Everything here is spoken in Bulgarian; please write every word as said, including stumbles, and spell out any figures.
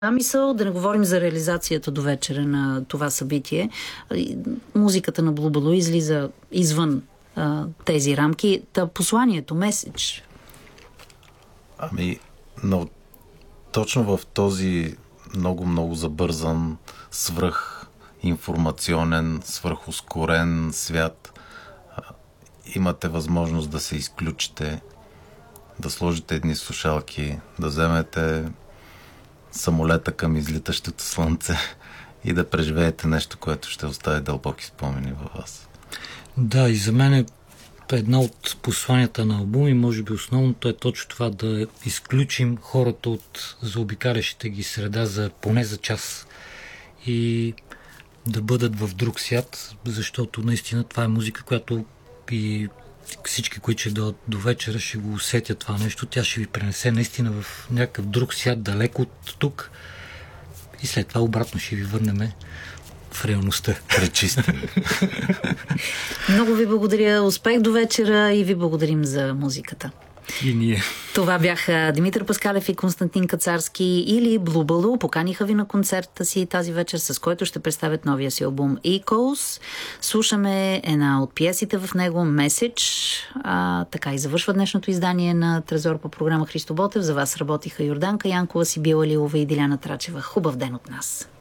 мисъл, да не говорим за реализацията до вечера на това събитие. Музиката на Блу излиза извън а, тези рамки. Та посланието, меседж. Ами, но точно в този много-много забързан, свръхинформационен, свръхускорен свят а, имате възможност да се изключите, да сложите едни слушалки, да вземете самолета към излитащото слънце и да преживеете нещо, което ще остави дълбоки спомени във вас. Да, и за мен е една от посланията на албума и може би основното е точно това, да изключим хората от заобикалящите ги среда за поне за час и да бъдат в друг свят, защото наистина това е музика, която и всички, които ще дойдат до вечера, ще го усетят това нещо. Тя ще ви пренесе наистина в някакъв друг свят, далеко от тук и след това обратно ще ви върнем в реалността. Пречисти. Много ви благодаря. Успех до вечера и ви благодарим за музиката. И ние. Това бяха Димитър Паскалев и Константин Кацарски или Блу Балу. Поканиха ви на концерта си тази вечер, с който ще представят новия си албум Echoes. Слушаме една от пиесите в него, Message. А, така и завършва днешното издание на Трезор по програма Христо Ботев. За вас работиха Йорданка Янкова, Сибила Лилова и Диляна Трачева. Хубав ден от нас!